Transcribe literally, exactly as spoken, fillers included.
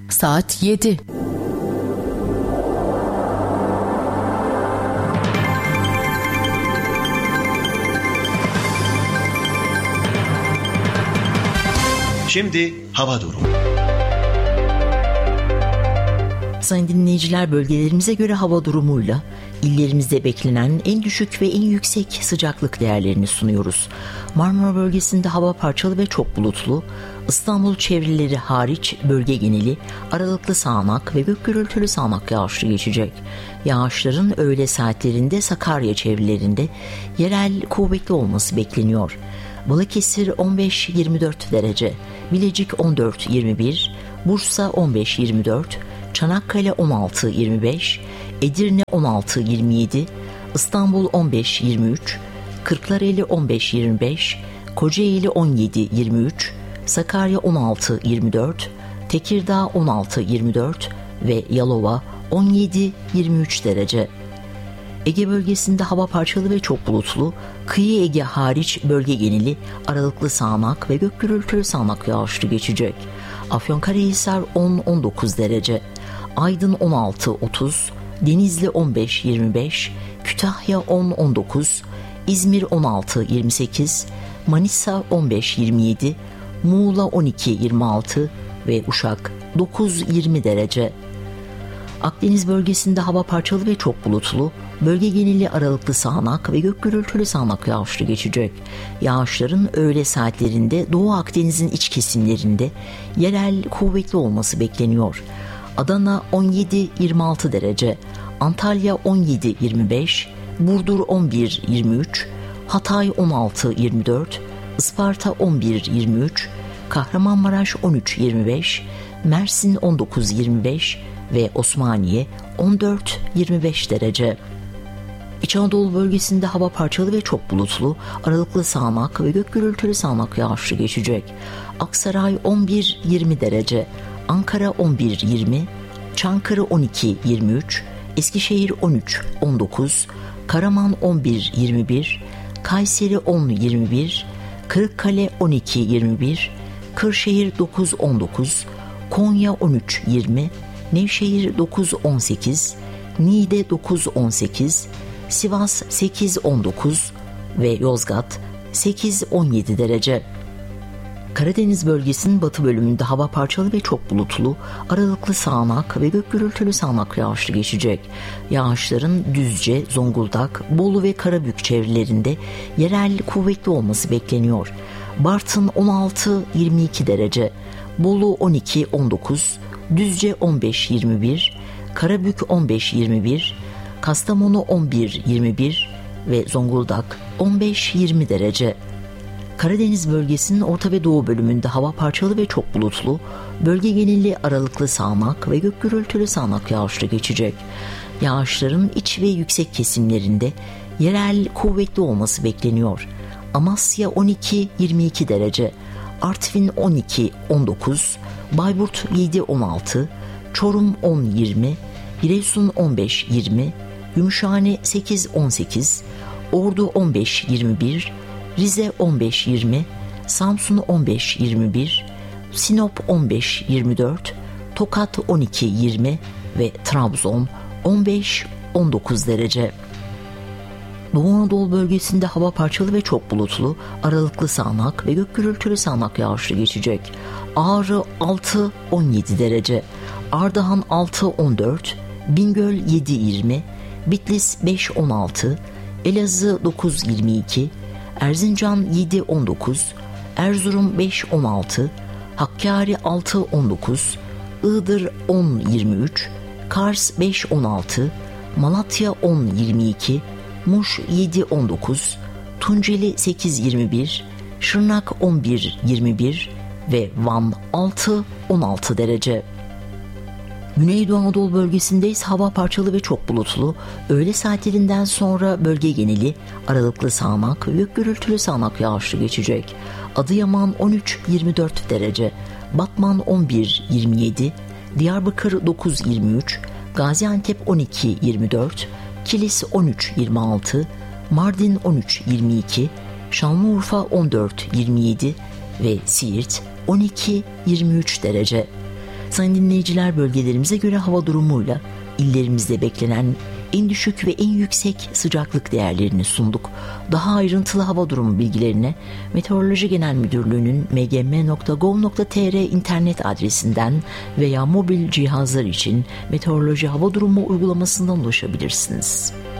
Saat yedi. Şimdi hava durumu. Sayın dinleyiciler, bölgelerimize göre hava durumuyla illerimizde beklenen en düşük ve en yüksek sıcaklık değerlerini sunuyoruz. Marmara bölgesinde hava parçalı ve çok bulutlu. İstanbul çevreleri hariç bölge geneli aralıklı sağanak ve gök gürültülü sağanak yağışlı geçecek. Yağışların öğle saatlerinde Sakarya çevrelerinde yerel kuvvetli olması bekleniyor. Balıkesir on beş yirmi dört derece, Bilecik on dört yirmi bir, Bursa on beş yirmi dört, Çanakkale on altı yirmi beş, Edirne on altı yirmi yedi, İstanbul on beş yirmi üç, Kırklareli on beş yirmi beş, Kocaeli on yedi yirmi üç, Sakarya on altı yirmi dört, Tekirdağ on altı yirmi dört ve Yalova on yedi yirmi üç derece. Ege bölgesinde hava parçalı ve çok bulutlu, kıyı Ege hariç bölge geneli aralıklı sağanak ve gök gürültülü sağanak yağışlı geçecek. Afyonkarahisar on on dokuz derece, Aydın on altı otuz, Denizli on beş yirmi beş, Kütahya on on dokuz, İzmir on altı yirmi sekiz, Manisa on beş yirmi yedi, Muğla on iki yirmi altı ve Uşak dokuz yirmi derece. Akdeniz bölgesinde hava parçalı ve çok bulutlu, bölge geneli aralıklı sağanak ve gök gürültülü sağanak yağışlı geçecek. Yağışların öğle saatlerinde Doğu Akdeniz'in iç kesimlerinde yerel kuvvetli olması bekleniyor. Adana on yedi yirmi altı derece, Antalya on yedi yirmi beş, Burdur on bir yirmi üç, Hatay on altı yirmi dört, Isparta on bir yirmi üç, Kahramanmaraş on üç yirmi beş, Mersin on dokuz yirmi beş ve Osmaniye on dört yirmi beş derece. İç Anadolu bölgesinde hava parçalı ve çok bulutlu, aralıklı sağanak ve gök gürültülü sağanak yağışlı geçecek. Aksaray on bir yirmi derece, Ankara on bir yirmi, Çankırı on iki yirmi üç, Eskişehir on üç on dokuz, Karaman on bir yirmi bir, Kayseri on yirmi bir, Kırıkkale on iki yirmi bir, Kırşehir dokuz on dokuz, Konya on üç yirmi, Nevşehir dokuz on sekiz, Niğde dokuz on sekiz, Sivas sekiz on dokuz ve Yozgat sekiz on yedi derece. Karadeniz bölgesinin batı bölümünde hava parçalı ve çok bulutlu, aralıklı sağanak ve gök gürültülü sağanak yağışlı geçecek. Yağışların Düzce, Zonguldak, Bolu ve Karabük çevrelerinde yerel kuvvetli olması bekleniyor. Bartın on altı yirmi iki derece, Bolu on iki on dokuz, Düzce on beş yirmi bir, Karabük on beş yirmi bir, Kastamonu on bir yirmi bir ve Zonguldak on beş yirmi derece. Karadeniz bölgesinin orta ve doğu bölümünde hava parçalı ve çok bulutlu, bölge geneli aralıklı sağanak ve gök gürültülü sağanak yağışlı geçecek. Yağışların iç ve yüksek kesimlerinde yerel kuvvetli olması bekleniyor. Amasya on iki yirmi iki derece, Artvin on iki on dokuz, Bayburt yedi on altı, Çorum on yirmi, Giresun on beş yirmi, Gümüşhane sekiz on sekiz, Ordu on beş yirmi bir, Rize on beş yirmi, Samsun on beş yirmi bir, Sinop on beş yirmi dört, Tokat on iki yirmi ve Trabzon on beş on dokuz derece. Doğu Anadolu bölgesinde hava parçalı ve çok bulutlu, aralıklı sağanak ve gök gürültülü sağanak yağışlı geçecek. Ağrı altı on yedi derece, Ardahan altı on dört, Bingöl yedi yirmi, Bitlis beş on altı, Elazığ dokuz yirmi iki, Erzincan yedi on dokuz, Erzurum beş on altı, Hakkari altı on dokuz, Iğdır on yirmi üç, Kars beş on altı, Malatya on yirmi iki, Muş yedi on dokuz, Tunceli sekiz yirmi bir, Şırnak on bir yirmi bir ve Van altı on altı derece. Güneydoğu Anadolu bölgesinde ise hava parçalı ve çok bulutlu. Öğle saatlerinden sonra bölge geneli aralıklı sağanak ve gök gürültülü sağanak yağışlı geçecek. Adıyaman on üç yirmi dört derece, Batman on bir yirmi yedi, Diyarbakır dokuz yirmi üç, Gaziantep on iki yirmi dört, Kilis on üç yirmi altı, Mardin on üç yirmi iki, Şanlıurfa on dört yirmi yedi ve Siirt on iki yirmi üç derece. Sayın dinleyiciler, bölgelerimize göre hava durumuyla illerimizde beklenen en düşük ve en yüksek sıcaklık değerlerini sunduk. Daha ayrıntılı hava durumu bilgilerine Meteoroloji Genel Müdürlüğü'nün m g m nokta gov nokta t r internet adresinden veya mobil cihazlar için Meteoroloji Hava Durumu uygulamasından ulaşabilirsiniz.